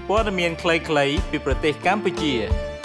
ព័ត៌មានខ្លីៗពីប្រទេសកម្ពុជា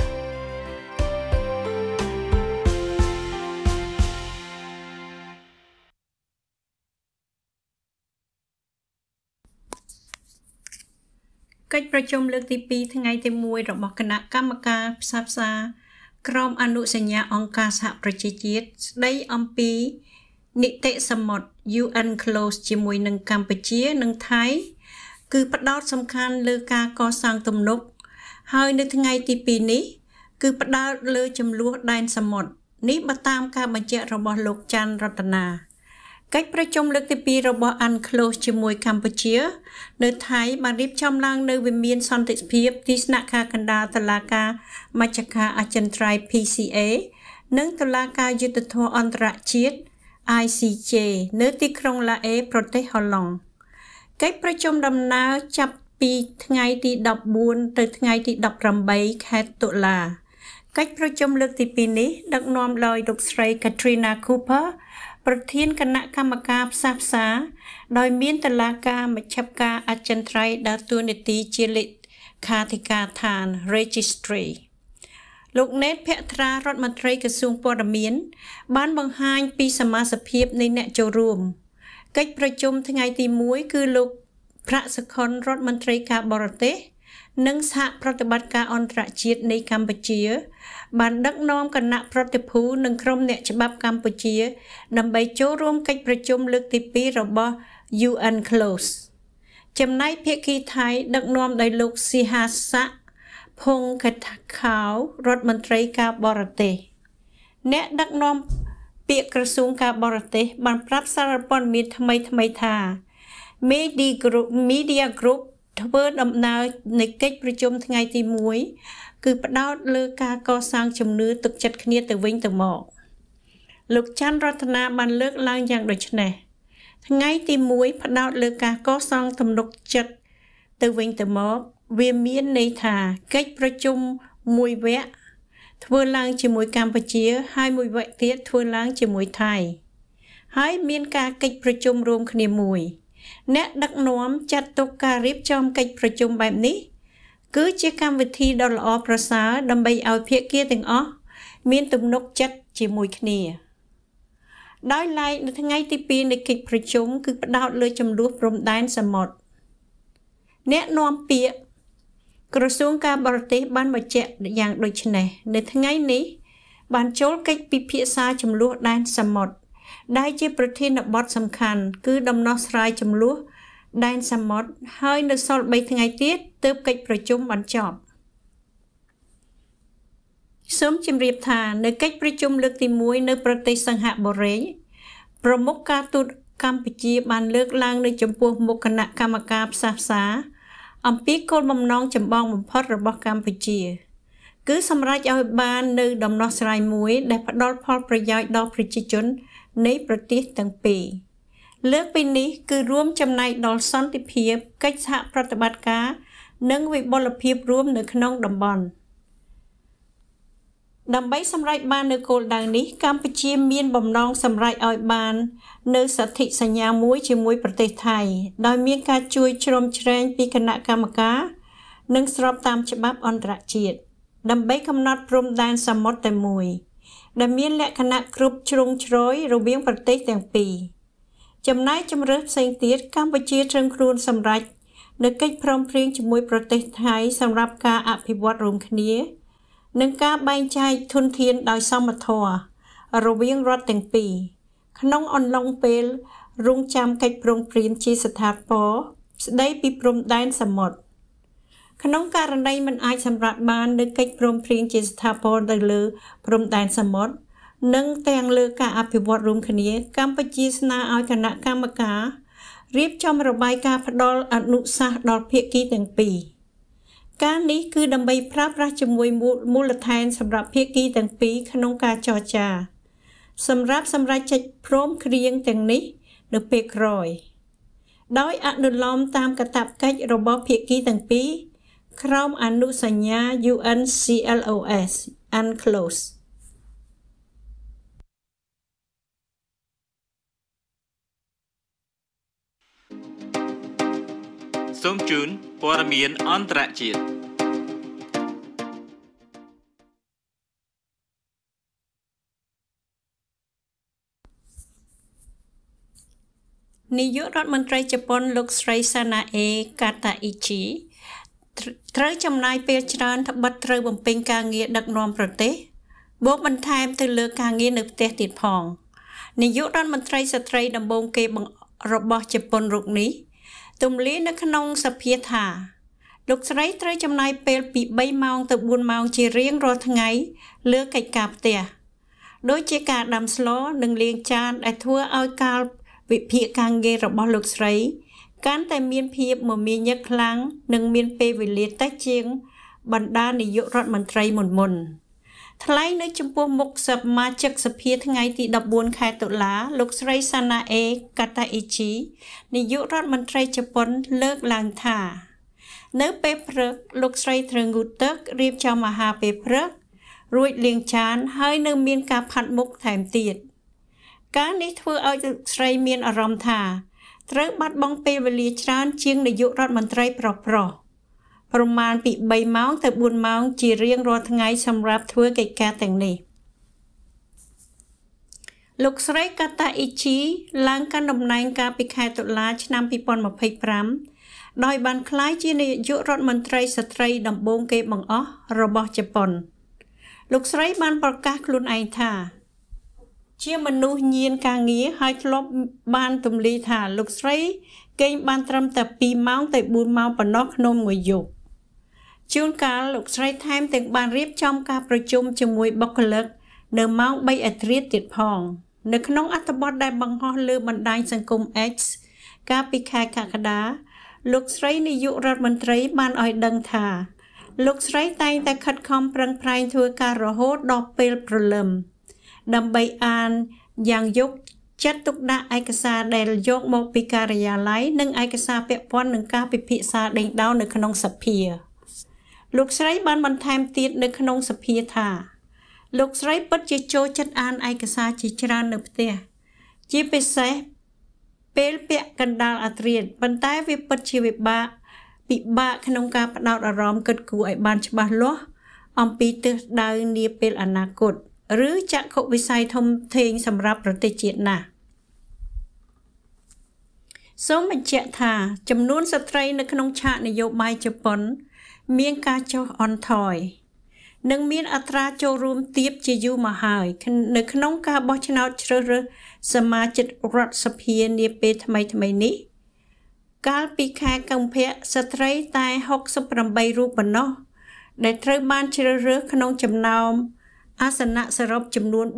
កិច្ចប្រជុំលើកទី2ថ្ងៃទី1របស់គណៈកម្មការផ្សះផ្សាក្រមអនុសញ្ញាអង្គការសហប្រជាជាតិស្ដីអំពីនីតិសមុទ្រ UNCLOS ជាមួយនឹងកម្ពុជានិងថៃគឺផ្ដោតសំខាន់លើការកសាងទំនប់ហើយនៅថ្ងៃទី2នេះគឺផ្ដោតលើចំនួនដែនសមុទ្រនេះបើតាមការបញ្ជាក់របស់លោកច័ន្ទរតនាកិច្ចប្រជុំលើកទី2របស់ UNCLOS ជាមួយកម្ពុជានៅថៃបានរៀបចំឡើងនៅវិមានសន្តិភាពទីស្នាក់ការកណ្ដាលតុលាការមជ្ឈការអចិន្ត្រៃយ៍ PCA និងតុលាការយុត្តិធម៌អន្តរជាតិ ICJ នៅទីក្រុងឡាអេប្រទេសហូឡុងកិច្ចប្រជុំដំណើរចាប់ពីថ្ងៃទី14ទៅថ្ងៃទី18ខែតុលាកិច្ចប្រជុំលើកទី2នេះដឹកនាំដោយលោកស្រី Katrina Cooper ប្រធានគណៈកម្មការផ្សះផ្សាដោយមានតុលាការមជ្ឈការអចិន្ត្រៃយ៍ដើរតួនាទីជាលេខាធិការដ្ឋាន Registry លោកណេតភក្ត្រារដ្ឋមន្ត្រីក្រសួងព័ត៌មានបានបង្ហាញពីសមាជិកភាពនៃអ្នកចូលរួមកិច្ចប្រជុំថ្ងៃទី1គឺលោកប្រាក់សុខុនរដ្ឋមន្ត្រីការបរទេសនិងសហប្រតិបត្តិការអន្តរជាតិនៃកម្ពុជាបានដឹកនាំគណៈប្រតិភូនិងក្រុមអ្នកច្បាប់កម្ពុជាដើម្បីចូលរួមកិច្ចប្រជុំលើកទី2របស់ UNCLOS ចំណែកភាគីថៃដឹកនាំដោយលោកស៊ីហាស័កភុងកថាខោរដ្ឋមន្ត្រីការបរទេសអ្នកដឹកនាំពាក្យក្រសួងការបរទេសបានប្រាប់សារព័ត៌មានថ្មីថា Media Group ធ្វើដំណើរនៃកិច្ចប្រជុំថ្ងៃទី1គឺផ្ដោតលើការកសាងជំនឿទឹកចិត្តគ្នាទៅវិញទៅមកលោកច័ន្ទរតនាបានលើកឡើងយ៉ាងដូចនេះថ្ងៃទី1ផ្ដោតលើការកសាងទំនុកចិត្តទៅវិញទៅមកវាមានន័យថាកិច្ចប្រជុំមួយវគ្គធ្វើឡើងជាមួយកម្ពុជាហើយមួយវគ្គទៀតធ្វើឡើងជាមួយថៃហើយមានការកិច្ចប្រជុំរួមគ្នាមួយអ្នកដឹកនាំចាត់ទុកការរៀបចំកិច្ចប្រជុំបែបនេះគឺជាកម្មវិធីដ៏ល្អប្រសើរដើម្បីឲ្យភាគីទាំងអស់មានទំនុកចិត្តជាមួយគ្នាដោយឡែកនៅថ្ងៃទី2នៃកិច្ចប្រជុំគឺផ្ដោតលើចំនួនព្រំដែនសមុទ្រអ្នកនាំពាក្យក្រសួងការបរទេសបានបញ្ជាក់យ៉ាងដូចនេះនៅថ្ងៃនេះបានចូលកិច្ចពិភាក្សាចំនួនដែនសមុទ្រដែលជាប្រធានបទសំខាន់គឺដំណោះស្រាយចំនួនដែនសមុទ្រហើយនៅសល់3ថ្ងៃទៀតទើបកិច្ចប្រជុំបានចប់សូមជម្រាបថានៅកិច្ចប្រជុំលើកទី1នៅប្រទេសសិង្ហបុរីប្រមុខការទូតកម្ពុជាបានលើកឡើងនៅចំពោះមុខគណៈកម្មការផ្សះផ្សាអំពីគោលបំណងចម្បងបំផុតរបស់កម្ពុជាគឺសម្រេចឲ្យបាននៅដំណោះស្រាយមួយដែលផ្ដល់ផលប្រយោជន៍ដល់ប្រជាជននៃប្រទេសទាំងពីរលើកពីនេះគឺរួមចំណែកដល់សន្តិភាពកិច្ចសហប្រតិបត្តិការនិងវិបុលភាពរួមនៅក្នុងតំបន់ដើម្បីសម្រេចបាននូវគោលដៅនេះកម្ពុជាមានបំណងសម្រេចឲ្យបាននូវសន្ធិសញ្ញាមួយជាមួយប្រទេសថៃដោយមានការជួយជ្រោមជ្រែងពីគណៈកម្មការនិងស្របតាមច្បាប់អន្តរជាតិដើម្បីកំណត់ព្រំដែនសមុទ្រតែមួយដែលមានលក្ខណៈគ្រប់ជ្រុងជ្រោយរវាងប្រទេសទាំងពីរចំណែកជំរើសផ្សេងទៀតកម្ពុជាត្រឹមខ្លួនសម្រេចនៅកិច្ចព្រមព្រៀងជាមួយប្រទេសថៃសម្រាប់ការអភិវឌ្ឍរួមគ្នានិងការបែងចែកធនធានដោយសមធម៌រវាងរដ្ឋទាំងពីរក្នុងអំឡុងពេលរងចាំកិច្ចព្រមព្រៀងជាស្ថាពរស្ដីពីព្រំដែនសមុទ្រក្នុងករណីមិនអាចសម្រេចបាននូវកិច្ចព្រមព្រៀងជាស្ថាពរទៅលើព្រំដែនសមុទ្រនិងទាំងលើការអភិវឌ្ឍរួមគ្នាកម្ពុជាស្នើឲ្យគណៈកម្មការរៀបចំរបាយការណ៍ផ្ដល់អនុសាសន៍ដល់ភាគីទាំងពីរការនេះគឺដើម្បីប្រើប្រាស់ជាមួយមូលដ្ឋានសម្រាប់ភាគីទាំងពីរក្នុងការចរចាសម្រាប់សម្រេចចិត្តព្រមព្រៀងទាំងនេះនៅពេលក្រោយដោយអនុលោមតាមកាតព្វកិច្ចរបស់ភាគីទាំងពីរក្រោមអនុសញ្ញា UNCLOS UNCLOS សូមជូនព័ត៌មានអន្តរជាតិនាយករដ្ឋមន្ត្រីជប៉ុនលោកស្រីសាណាអេកាតាអ៊ីជីត្រូវចំណាយពេលច្រើនត្បិតត្រូវបំពេញការងារដឹកនាំប្រទេសបូកបន្ថែមទៅលើការងារនៅផ្ទះទៀតផងនាយករដ្ឋមន្ត្រីស្ត្រីដំបូងគេរបស់ជប៉ុនរូបនេះទម្លាយនៅក្នុងសភាថាលោកស្រីត្រូវចំណាយពេលពី3ម៉ោងទៅ4ម៉ោងជារៀងរាល់ថ្ងៃលើកិច្ចការផ្ទះដូចជាការដាំស្លនិងលាងចានដែលធ្វើឲ្យកាលវិភាគការងាររបស់លោកស្រីកាន់តែមានភាពមមាញឹកខ្លាំងនិងមានពេលវេលាតិចជាងបណ្ដានាយករដ្ឋមន្ត្រីមុនថ្លែងនៅចំពោះមុខសមាជិកសភាថ្ងៃទី14ខែតុលាលោកស្រីសាណាអេកាតាអ៊ីជីនាយករដ្ឋមន្ត្រីជប៉ុនលើកឡើងថានៅពេលព្រឹកលោកស្រីត្រូវងូតទឹករៀបចំអាហារពេលព្រឹករួចលាងចានហើយនៅមានការផាត់មុខថែមទៀតការនេះធ្វើឲ្យលោកស្រីមានអារម្មណ៍ថាត្រូវបាត់បង់ពេលវេលាច្រើនជាងនាយករដ្ឋមន្ត្រីប្រុសប្រមាណពី3ម៉ោងទៅ4ម៉ោងជារៀងរាល់ថ្ងៃសម្រាប់ធ្វើកិច្ចការទាំងនេះលោកស្រីកាតាអ៊ីជីឡើងកាន់តំណែងកាលពីខែតុលាឆ្នាំ2025ដោយបានក្លាយជានាយករដ្ឋមន្ត្រីស្ត្រីដំបូងគេបង្អស់របស់ជប៉ុនលោកស្រីបានប្រកាសខ្លួនឯងថាជាមនុស្សញៀនការងារហើយធ្លាប់បានទម្លាយថាលោកស្រីគេងបានត្រឹមតែ2ម៉ោងទៅ4ម៉ោងប៉ុណ្ណោះក្នុងមួយយប់ជួនកាលលោកស្រីថែមទាំងបានរៀបចំការប្រជុំជាមួយបុគ្គលិកនៅម៉ោង3អធ្រាត្រទៀតផងនៅក្នុងអត្ថបទដែលបង្ហោះលើបណ្ដាញសង្គម X កាលពីខែកក្កដាលោកស្រីនាយករដ្ឋមន្ត្រីបានឲ្យដឹងថាលោកស្រីតែងតែខិតខំប្រឹងប្រែងធ្វើការរហូតដល់ពេលព្រលឹមដើម្បីអានយ៉ាងយកចិត្តទុកដាក់ឯកសារដែលយកមកពីការិយាល័យនិងឯកសារពាក់ព័ន្ធនឹងការពិភាក្សាដេញដោលនៅក្នុងសភាលោកស្រីបានបន្ថែមទៀតនៅក្នុងសភាថាលោកស្រីពិតជាចូលចិត្តអានឯកសារជាច្រើននៅផ្ទះជាពិសេសពេលពាក់កណ្ដាលអធ្រាត្រប៉ុន្តែវាពិតជាពិបាកក្នុងការផ្ដោតអារម្មណ៍គិតគូរឲ្យបានច្បាស់លាស់អំពីទិសដៅនាពេលអនាគតឬចក្ខុវិស័យធំធេងសម្រាប់ប្រទេសជាតិណាស់សូមបញ្ជាក់ថាចំនួនស្ត្រីនៅក្នុងឆាកនយោបាយជប៉ុនមានការចុះអន់ថយនិងមានអត្រាចូលរួមទាបជាយូរមកហើយនៅក្នុងការបោះឆ្នោតជ្រើសរើសសមាជិករដ្ឋសភានាពេលថ្មីនេះកាលពីខែកុម្ភៈស្ត្រីតែ68រូបប៉ុណ្ណោះដែលត្រូវបានជ្រើសរើសក្នុងចំណោមអាសនៈសរុបចំនួន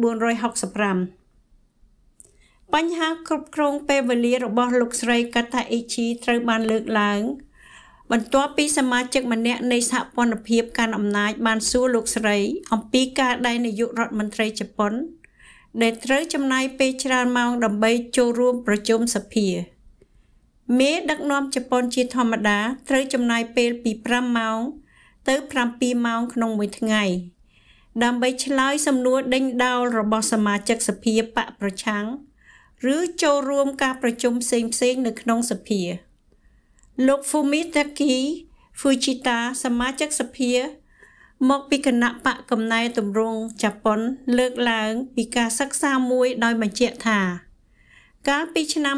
465បញ្ហាគ្រប់គ្រងពេលវេលារបស់លោកស្រីកាតាអ៊ីជីត្រូវបានលើកឡើងបន្ទាប់ពីសមាជិកម្នាក់នៃសហព័ន្ធភាពកាន់អំណាចបានសួរលោកស្រីអំពីការដែលនាយករដ្ឋមន្ត្រីជប៉ុនដែលត្រូវចំណាយពេលច្រើនម៉ោងដើម្បីចូលរួមប្រជុំសភាមេដឹកនាំជប៉ុនជាធម្មតាត្រូវចំណាយពេលពី5ម៉ោងទៅ7ម៉ោងក្នុងមួយថ្ងៃដើម្បីឆ្លើយសំណួរដេញដោលរបស់សមាជិកសភាបកប្រឆាំងឬចូលរួមការប្រជុំផ្សេងនៅក្នុងសភាលោក Fumitaki Fujita សមាជិកសភាមកពីគណៈបកកំណែទម្រង់ជប៉ុនលើកឡើងពីការសិក្សាមួយដោយបញ្ជាក់ថាកាលពីឆ្នាំ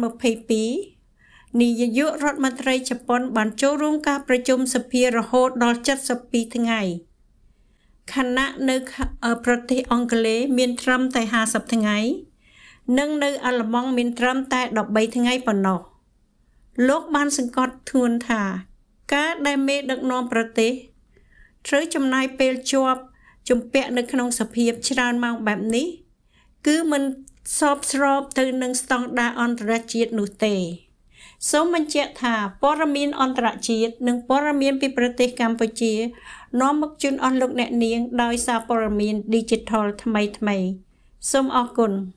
2022នាយករដ្ឋមន្ត្រីជប៉ុនបានចូលរួមការប្រជុំសភារហូតដល់72ថ្ងៃខណៈនៅប្រទេសអង់គ្លេសមានត្រឹមតែ50ថ្ងៃនិងនៅអាល្លឺម៉ង់មានត្រឹមតែ13ថ្ងៃប៉ុណ្ណោះលោកបានសង្កត់ធ្ងន់ថាការដែលមេដឹកនាំប្រទេសត្រូវចំណាយពេលជាប់ជំពាក់នៅក្នុងសភាពច្រើនម៉ោងបែបនេះគឺមិនស្របទៅនឹងស្តង់ដារអន្តរជាតិនោះទេសូមបញ្ជាក់ថាព័ត៌មានអន្តរជាតិនិងព័ត៌មានពីប្រទេសកម្ពុជានាំមកជូនអស់លោកអ្នកនាងដោយសារព័ត៌មាន Digital ថ្មីសូមអរគុណ